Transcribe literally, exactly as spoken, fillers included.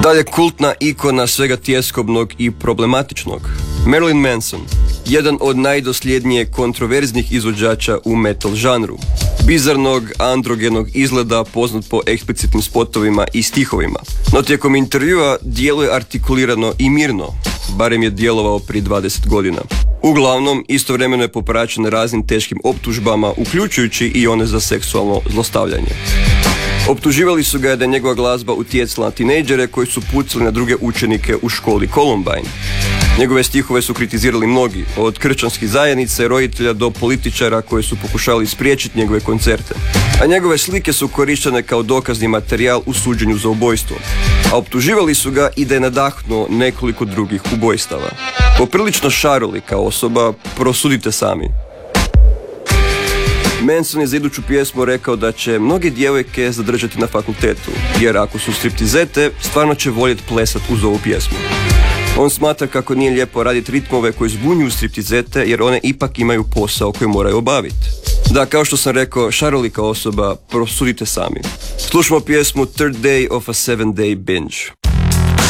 Dalje, kultna ikona svega tjeskobnog i problematičnog. Marilyn Manson, jedan od najdosljednije kontroverznih izvođača u metal žanru. Bizarnog, androgenog izgleda poznat po eksplicitnim spotovima i stihovima. No tijekom intervjua djeluje artikulirano i mirno, barem je djelovao prije dvadeset godina. Uglavnom, istovremeno je popraćen raznim teškim optužbama, uključujući i one za seksualno zlostavljanje. Optuživali su ga da je njegova glazba utjecala na tinejdžere koji su pucali na druge učenike u školi Columbine. Njegove stihove su kritizirali mnogi, od kršćanskih zajednica i roditelja do političara koji su pokušali spriječiti njegove koncerte. A njegove slike su korištene kao dokazni materijal u suđenju za ubojstvo. A optuživali su ga i da je nadahnuo nekoliko drugih ubojstava. Poprilično šarolika osoba, prosudite sami. Manson je za iduću pjesmu rekao da će mnoge djevojke zadržati na fakultetu, jer ako su striptizete, stvarno će voljeti plesat uz ovu pjesmu. On smatra kako nije lijepo raditi ritmove koji zbunjuju striptizete, jer one ipak imaju posao koji moraju obaviti. Da, kao što sam rekao, šarolika osoba, prosudite sami. Slušamo pjesmu Third Day of a Seven Day Binge.